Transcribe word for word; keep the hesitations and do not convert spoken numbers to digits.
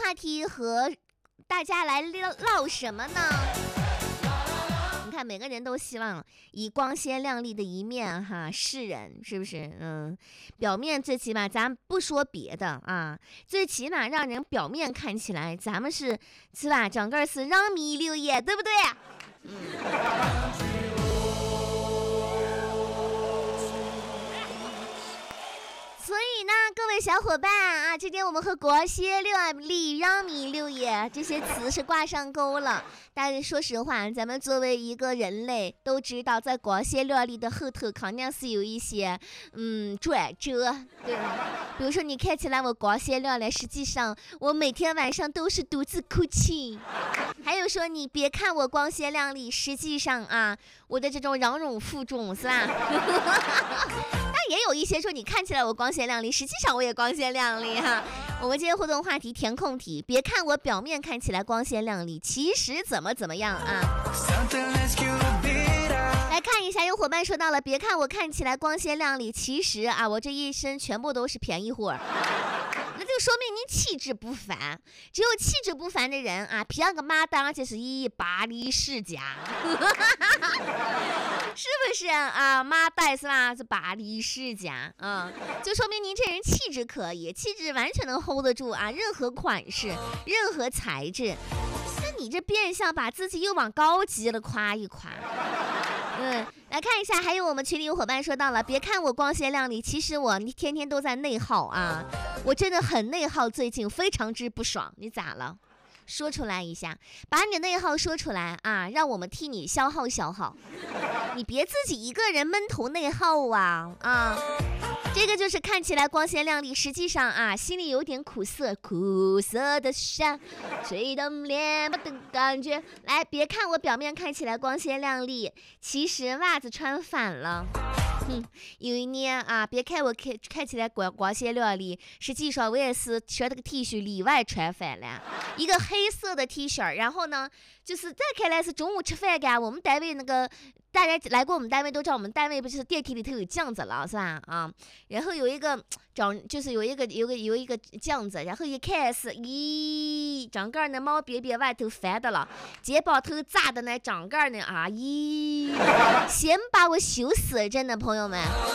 话题和大家来唠唠什么呢？你看每个人都希望以光鲜亮丽的一面哈示人，是不是？嗯，表面最起码咱不说别的啊，最起码让人表面看起来咱们是是吧？整个是让米六爷，对不对？嗯。所以呢，各位小伙伴啊，今天我们和国歇六力、让米六爷这些词是挂上钩了。但是说实话，咱们作为一个人类都知道，在国歇六力的后头肯定是有一些嗯转折，对吧？比如说你看起来我国歇六力，实际上我每天晚上都是独自哭泣。还有说你别看我光鲜亮丽，实际上啊，我的这种忍辱负重是吧？但也有一些说你看起来我光鲜亮丽，实际上我也光鲜亮丽哈。我们今天互动话题填空题，别看我表面看起来光鲜亮丽，其实怎么怎么样啊？来看一下，有伙伴说到了，别看我看起来光鲜亮丽，其实啊，我这一身全部都是便宜货。那就说明你气质不凡，只有气质不凡的人啊，偏个马当就是以巴黎世家，是不是啊？马代是吧？是巴黎世家啊，就说明您这人气质可以，气质完全能 hold 得住啊，任何款式，任何材质。那你这变相把自己又往高级了夸一夸。嗯，来看一下，还有我们群里有伙伴说到了，别看我光鲜亮丽，其实我天天都在内耗啊，我真的很内耗，最近非常之不爽。你咋了？说出来一下，把你的内耗说出来啊，让我们替你消耗消耗。你别自己一个人闷头内耗啊啊！这个就是看起来光鲜亮丽，实际上啊，心里有点苦涩，苦涩的像吹动脸巴的感觉。来，别看我表面看起来光鲜亮丽，其实袜子穿反了。嗯，有一年啊，别看我看看起来光光鲜亮丽，实际上我也是穿这个 T 恤里外穿反了，一个黑色的 T 恤，然后呢，就是再看来是中午吃饭干，我们单位那个。大家来过我们单位都知道，我们单位不是电梯里头有酱子了是吧？啊，然后有一个长，就是有一个有个有一个酱子，然后一看是，咦，整个那毛别别外头翻的了，肩膀头炸的那整个呢啊，咦，先把我羞死，真的朋友们。